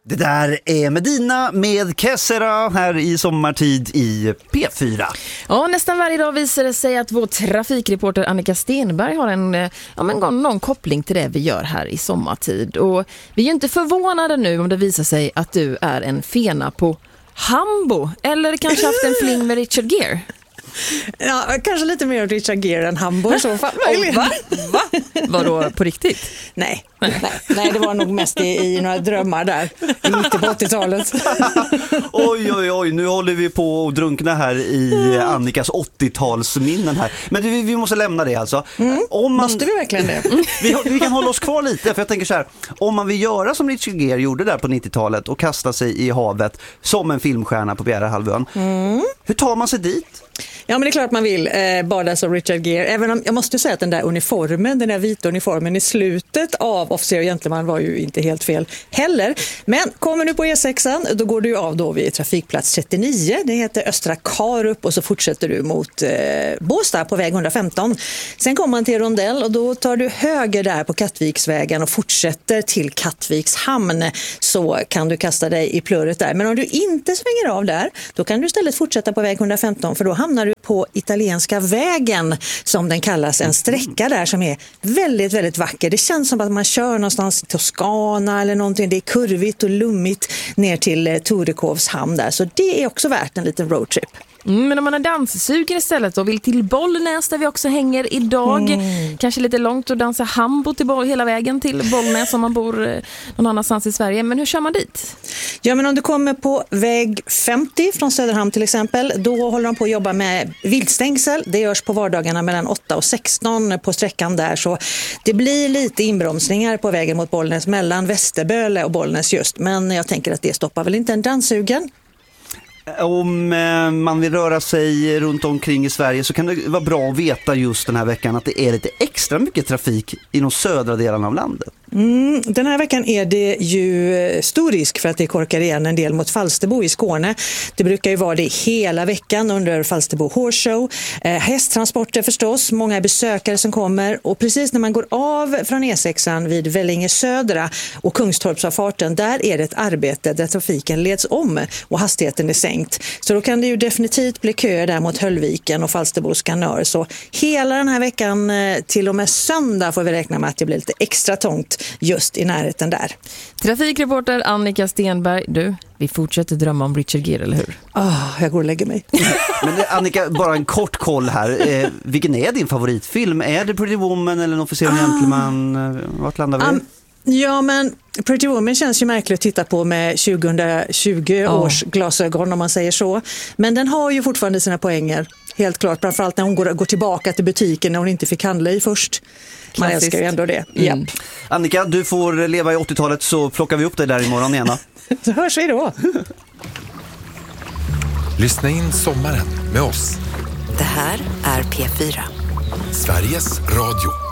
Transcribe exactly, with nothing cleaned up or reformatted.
Det där är Medina med Kessera här i sommartid i P fyra. Ja, nästan varje dag visar det sig att vår trafikreporter Annika Stenberg har en, ja, men någon koppling till det vi gör här i sommartid. Och vi är ju inte förvånade nu om det visar sig att du är en fena på Hambo. Eller kanske haft en fling med Richard Gere. Ja, kanske lite mer Richard Gere än Hambo i så fall. Oh, va? Va? Vadå, på riktigt? Nej, nej, nej, det var nog mest i, i några drömmar där i mitten på åttiotalet. Oj, oj, oj, nu håller vi på att drunkna här i Annikas åttiotalsminnen här. Men vi, vi måste lämna det alltså. Mm, om man, måste vi verkligen det? vi, vi kan hålla oss kvar lite, för jag tänker så här, om man vill göra som Richard Gere gjorde där på nittiotalet och kasta sig i havet som en filmstjärna på Bjärehalvön. Mm. Hur tar man sig dit? Ja, men det är klart man vill eh, bada som Richard Gere. Även om jag måste säga att den där uniformen, den där vita uniformen i slutet av Officer och Gentleman var ju inte helt fel heller. Men kommer du på E sexan, då går du av då vid trafikplats trettionio. Det heter Östra Karup och så fortsätter du mot eh, Båstad på väg hundrafemton. Sen kommer man till Rondell och då tar du höger där på Kattviksvägen och fortsätter till Kattviks hamn. Så kan du kasta dig i plurret där. Men om du inte svänger av där, då kan du istället fortsätta på väg hundrafemton, för då hamnar du på Italienska vägen, som den kallas, en sträcka där som är väldigt, väldigt vacker. Det känns som att man kör någonstans i Toscana eller någonting. Det är kurvigt och lummigt ner till eh, Torekovs hamn där. Så det är också värt en liten roadtrip. Mm, men om man är danssugen istället och vill till Bollnäs där vi också hänger idag. Mm. Kanske lite långt att dansa Hambo till Boll, hela vägen till Bollnäs om man bor eh, någon annanstans i Sverige. Men hur kör man dit? Ja, men om du kommer på väg femtio från Söderhamn till exempel, då håller de på att jobba med viltstängsel. Det görs på vardagarna mellan åtta och sexton på sträckan där. Så det blir lite inbromsningar på vägen mot Bollnäs mellan Västerböle och Bollnäs just. Men jag tänker att det stoppar väl inte en danssugen. Om man vill röra sig runt omkring i Sverige så kan det vara bra att veta just den här veckan att det är lite extra mycket trafik i de södra delarna av landet. Mm, den här veckan är det ju stor risk för att det korkar igen en del mot Falsterbo i Skåne. Det brukar ju vara det hela veckan under Falsterbo Horse Show. Eh, hästtransporter förstås, många besökare som kommer, och precis när man går av från E sexan vid Vellinge södra och Kungstorpsavfarten, där är det ett arbete där trafiken leds om och hastigheten är sänkt. Så då kan det ju definitivt bli köer där mot Höllviken och Falsterbo Skanör. Så hela den här veckan till och med söndag får vi räkna med att det blir lite extra trångt just i närheten där. Trafikreporter Annika Stenberg, du, vi fortsätter drömma om Richard Gere, eller hur? Oh, jag går och lägger mig. Men Annika, bara en kort koll här. Eh, vilken är din favoritfilm? Är det Pretty Woman eller En officer och gentleman? Vart landar vi? Um, ja, men Pretty Woman känns ju märkligt att titta på med tjugohundratjugo oh. års glasögon, om man säger så. Men den har ju fortfarande sina poänger. Helt klart, framförallt när hon går, går tillbaka till butiken när hon inte fick handla i först. Man Klassiskt. älskar ju ändå det. Mm. Yep. Annika, du får leva i åttiotalet så plockar vi upp dig där imorgon igen. Så hörs vi då. Lyssna in sommaren med oss. Det här är P fyra. Sveriges Radio.